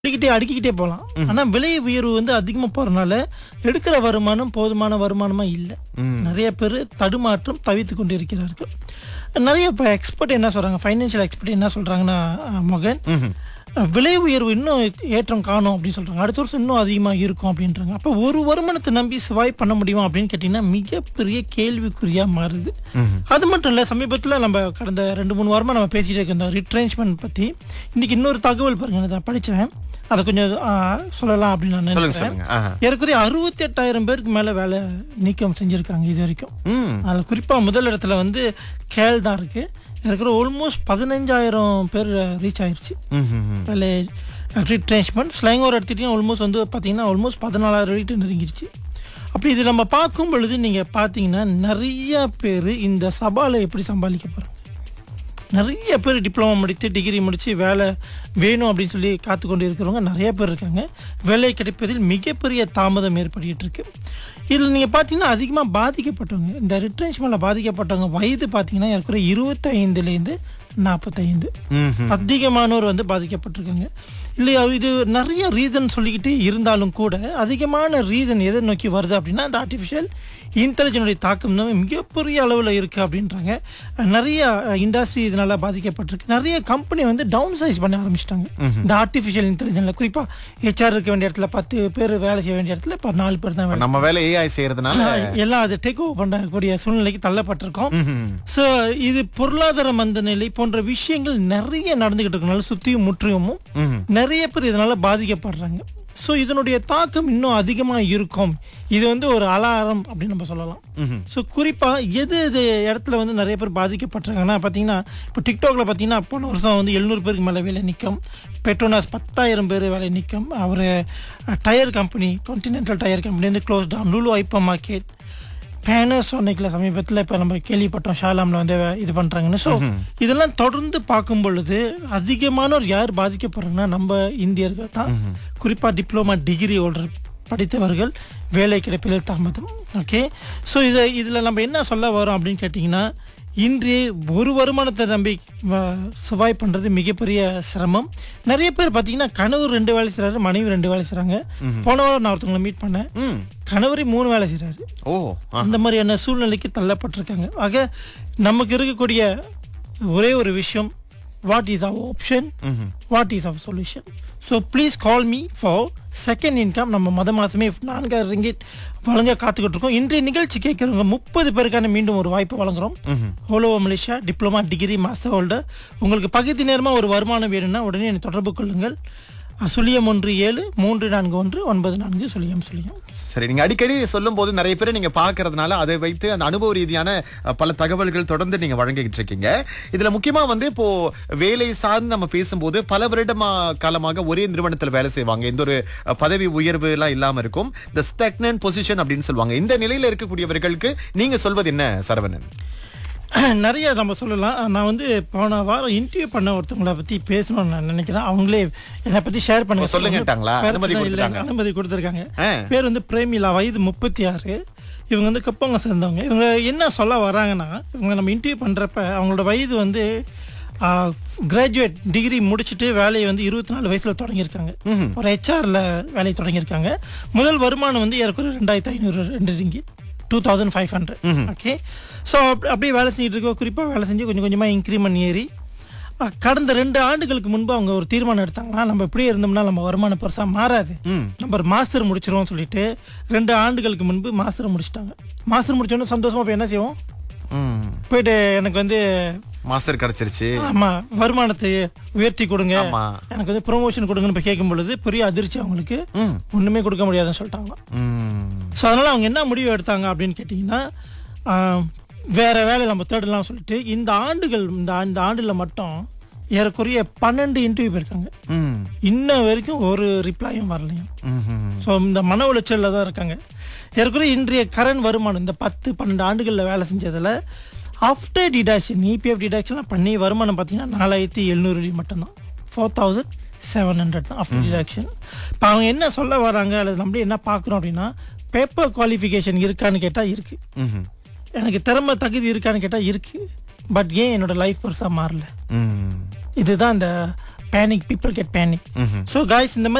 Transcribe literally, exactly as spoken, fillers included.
அடிக்கிட்டே அடிக்கிட்டே போகலாம். ஆனா விலை உயர்வு வந்து அதிகமா போறதுனால எடுக்கிற வருமானம் போதுமான வருமானமா இல்லை. நிறைய பேர் தடுமாற்றம் தவித்து கொண்டு இருக்கிறார்கள். நிறைய இப்போ எக்ஸ்பர்ட் என்ன சொல்றாங்க, ஃபைனான்சியல் எக்ஸ்பர்ட் என்ன சொல்றாங்கன்னா, மகன் விலை உயர்வு இன்னும் ஏற்றம் காணும் அப்படின்னு சொல்றாங்க. அடுத்த வருஷம் இன்னும் அதிகமா இருக்கும் அப்படின்றாங்க. அப்போ ஒரு வருமானத்தை நம்பி சர்வைவ் பண்ண முடியுமா அப்படின்னு கேட்டீங்கன்னா மிகப்பெரிய கேள்விக்குறியா மாறுது. அது மட்டும் இல்ல, சமீபத்துல நம்ம கடந்த ரெண்டு மூணு வாரமா நம்ம பேசிட்டு இருக்க இந்த ரிட்ரென்ச்மெண்ட் பத்தி இன்னைக்கு இன்னொரு தகவல் பாருங்க, நான் படிச்சேன், அதை கொஞ்சம் சொல்லலாம் அப்படின்னு நான் நினைக்கிறேன். ஏற்கனவே அறுபத்தி எட்டாயிரம் பேருக்கு மேல வேலை நீக்கம் செஞ்சிருக்காங்க இது வரைக்கும். அதுல குறிப்பா முதல் இடத்துல வந்து கேல் தான் இருக்கு. இருக்கிற ஆல்மோஸ்ட் பதினஞ்சாயிரம் பேர் ரீச் ஆயிடுச்சு வேலை ரிட்ரென்ச்மெண்ட். ஸ்லாங்கோர் எடுத்துட்டீங்கன்னா ஆல்மோஸ்ட் வந்து பார்த்தீங்கன்னா ஆல்மோஸ்ட் பதினாலாயிரம் ரேட்டு நெருங்கிடுச்சு. அப்படி இது நம்ம பார்க்கும் பொழுது நீங்கள் பார்த்தீங்கன்னா நிறைய பேர் இந்த சவாலை எப்படி சமாளிக்க போகிறாங்க. நிறைய பேர் டிப்ளமோ முடித்து டிகிரி முடித்து வேலை வேணும் அப்படின்னு சொல்லி காத்து கொண்டு இருக்கிறவங்க நிறைய பேர் இருக்காங்க. வேலை கிடைப்பதில் மிகப்பெரிய தாமதம் ஏற்பட்டு இருக்கு. இதில் நீங்கள் பார்த்தீங்கன்னா அதிகமாக பாதிக்கப்பட்டவங்க, இந்த ரிட்ரென்ச்மெண்ட்டில் பாதிக்கப்பட்டவங்க வயது பார்த்தீங்கன்னா இருக்கிற இருபத்தைந்துலேருந்து நாற்பத்தைந்து அதிகமானோர் வந்து பாதிக்கப்பட்டிருக்காங்க இல்லையா. இது நிறைய ரீசன் சொல்லிக்கிட்டே இருந்தாலும் கூட அதிகமான ரீசன் எதை நோக்கி வருது அப்படின்னா இந்த ஆர்டிஃபிஷியல் இன்டெலிஜென்ஸுடைய தாக்கம் தான் மிகப்பெரிய அளவில் இருக்குது அப்படின்றாங்க. நிறைய இண்டஸ்ட்ரி இதனால பாதிக்கப்பட்டிருக்கு. நிறைய கம்பெனி வந்து டவுன் சைஸ் பண்ண ஆரம்பிச்சிட்டாங்க இந்த ஆர்டிஃபிஷியல் இன்டெலிஜென்ஸில். குறிப்பாக ஹெச்ஆர் இருக்க வேண்டிய இடத்துல பத்து பேர் வேலை செய்ய வேண்டிய இடத்துல இப்போ நாலு பேர் தான் வேலை. நம்ம வேலை ஏஐ செய்யறதுனால எல்லாம் அது டேக் ஓவர் பண்ணக்கூடிய சூழ்நிலைக்கு தள்ளப்பட்டிருக்கோம். ஸோ இது பொருளாதார மந்த நிலை போன்ற விஷயங்கள் நிறைய நடந்துகிட்டு இருக்கனால சுற்றியும் முற்றியுமும் நிறைய பேர் இதனால பாதிக்கப்படுறாங்க. ஸோ இதனுடைய தாக்கம் இன்னும் அதிகமாக இருக்கும். இது வந்து ஒரு அலாரம் அப்படின்னு நம்ம சொல்லலாம். ஸோ குறிப்பாக எது எது இடத்துல வந்து நிறைய பேர் பாதிக்கப்பட்டிருக்காங்கன்னா பார்த்தீங்கன்னா, இப்போ டிக்டாக்ல பார்த்தீங்கன்னா போன வருஷம் வந்து எழுநூறு பேருக்கு மேலே வேலை நிற்கும். பெட்ரோனாஸ் பத்தாயிரம் பேர் வேலை நிற்கும். அவர் tyre company continental tyre company வந்து close down. Lulu hyper market, பேனசோனிக்கில் சமீபத்தில் இப்போ நம்ம கேள்விப்பட்டோம் ஷாலாமில் வந்து இது பண்ணுறாங்கன்னு. ஸோ இதெல்லாம் தொடர்ந்து பார்க்கும் பொழுது அதிகமானோர் யார் பாதிக்கப்படுறாங்கன்னா நம்ம இந்தியர்கள் தான். குறிப்பாக டிப்ளமா டிகிரி ஹோல்டர் படித்தவர்கள் வேலை கிடைப்பதில் தாமதம். ஓகே, ஸோ இதை இதில் நம்ம என்ன சொல்ல வரோம் அப்படின்னு கேட்டிங்கன்னா, இன்றைய ஒரு வருமானத்தை நம்பி சர்வைவ் பண்ணுறது மிகப்பெரிய சிரமம். நிறைய பேர் பார்த்தீங்கன்னா கணவர் ரெண்டு வேலை செய்கிறாரு, மனைவி ரெண்டு வேலை செய்கிறாங்க. போன வாரம் நான் ஒருத்தவங்களை மீட் பண்ணேன், கணவரை மூணு வேலை செய்கிறாரு. ஓ, அந்த மாதிரியான சூழ்நிலைக்கு தள்ளப்பட்டிருக்காங்க. ஆக நமக்கு இருக்கக்கூடிய ஒரே ஒரு விஷயம், what is our option, mm-hmm. what is our solution. So please call me for second income. நம்ம மத மாதமே நான்காயிரம் ரிங்கிட் வழங்க காத்துக்கிட்டு இருக்கோம். இன்றைய நிகழ்ச்சி கேட்குறவங்க முப்பது பேருக்கான மீண்டும் ஒரு வாய்ப்பு வழங்குறோம். Hollow Malaysia diploma degree master holder. உங்களுக்கு பகுதி நேரமாக ஒரு வருமானம் வேணும்னா உடனே என்னை தொடர்பு கொள்ளுங்கள். சுழியம் ஒன்று ஏழு மூன்று நான்கு ஒன்று ஒன்பது நான்கு சுழியம் சுழியம். சரி, நீங்க அடிக்கடி சொல்லும் போது நிறைய பேரை நீங்க பாக்குறதுனால அதை வைத்து அந்த அனுபவ ரீதியான பல தகவல்கள் தொடர்ந்து நீங்க வழங்கிட்டு இருக்கீங்க. இதுல முக்கியமா வந்து இப்போ வேலை சார்ந்து நம்ம பேசும்போது பல வருடமா காலமாக ஒரே நிறுவனத்தில் வேலை செய்வாங்க. எந்த ஒரு பதவி உயர்வு எல்லாம் இல்லாம இருக்கும். இந்த ஸ்டாக்னன்ட் பொசிஷன் அப்படின்னு சொல்லுவாங்க. இந்த நிலையில இருக்கக்கூடியவர்களுக்கு நீங்க சொல்வது என்ன சரவணன்? நிறைய நம்ம சொல்லலாம். நான் வந்து போன வாரம் இன்டர்வியூ பண்ண ஒருத்தவங்களை பற்றி பேசணும்னு நான் நினைக்கிறேன். அவங்களே என்னை பற்றி ஷேர் பண்ண சொல்லுங்கட்டாங்களா? அனுமதி கொடுத்துருக்காங்க. பேர் வந்து பிரேமிலா, வயது முப்பத்தி ஆறு. இவங்க வந்து கப்பங்க சேர்ந்தவங்க. இவங்க என்ன சொல்ல வராங்கன்னா, இவங்க நம்ம இன்டர்வியூ பண்ணுறப்ப அவங்களோட வயது வந்து கிராஜுவேட் டிகிரி முடிச்சுட்டு வேலையை வந்து இருபத்தி நாலு வயசுல தொடங்கியிருக்காங்க. ஒரு ஹெச்ஆர்ல வேலையை தொடங்கியிருக்காங்க. முதல் வருமானம் வந்து ஏற்கனவே ரெண்டாயிரத்தி ஐநூறு ரெண்டு Rinki two thousand five hundred okay. So அப்படியே வேலை செஞ்சுட்டு இருக்கோம். குறிப்பாக வேலை செஞ்சு கொஞ்சம் கொஞ்சமாக இன்க்ரிமெண்ட் ஏறி கடந்த ரெண்டு ஆண்டுகளுக்கு முன்பு அவங்க ஒரு தீர்மானம் எடுத்தாங்கன்னா, நம்ம இப்படியே இருந்தோம்னா நம்ம வருமானம் பெருசாக மாறாது, நம்ம ஒரு மாஸ்டர் முடிச்சிருவோம் சொல்லிட்டு ரெண்டு ஆண்டுகளுக்கு முன்பு மாஸ்டர் முடிச்சிட்டாங்க. மாஸ்டர் முடிச்சோன்னு சந்தோஷமா போய் என்ன செய்வோம், போயிட்டு எனக்கு வந்து மாஸ்டர் கிடைச்சிருச்சு, ஆமா வருமானத்தை உயர்த்தி கொடுங்க, எனக்கு வந்து ப்ரொமோஷன் கொடுங்கன்னு போய் கேட்கும் பொழுது பெரிய அதிர்ச்சி. அவங்களுக்கு ஒண்ணுமே கொடுக்க முடியாதுன்னு சொல்லிட்டாங்க. ஸோ அதனால அவங்க என்ன முடிவு எடுத்தாங்க அப்படின்னு கேட்டிங்கன்னா, வேற வேலை நம்ம தேடலாம் சொல்லிட்டு இந்த ஆண்டுகள் இந்த இந்த ஆண்டுல மட்டும் ஏறக்குறைய பன்னெண்டு இன்டர்வியூ போயிருக்காங்க. இன்ன வரைக்கும் ஒரு ரிப்ளையும் வரலையும். ஸோ இந்த மன உளைச்சல்ல தான் இருக்காங்க. ஏறக்குறைய இன்றைய கரண்ட் வருமானம் இந்த பத்து பன்னெண்டு ஆண்டுகளில் வேலை செஞ்சதில் ஆஃப்டர் டிடாக்ஷன் இபிஎஃப் டிடாக்ஷன்லாம் பண்ணி வருமானம் பார்த்தீங்கன்னா நாலாயிரத்தி எழுநூறு மட்டும்தான், ஃபோர் தௌசண்ட் செவன் ஹண்ட்ரட் தான் ஆஃப்டர் டிடாக்ஷன். இப்போ அவங்க என்ன சொல்ல வராங்க அல்லது நம்மளே என்ன பார்க்குறோம் அப்படின்னா, பேப்பர் குவாலிஃபிகேஷன் இருக்கான்னு கேட்டால் இருக்கு, எனக்கு திறமை தகுதி இருக்கான்னு கேட்டால் இருக்கு, பட் ஏன் என்னோட லைஃப் பெருசாக மாறல. இதுதான் இந்த panic people get panic so guys இந்த மாதிரி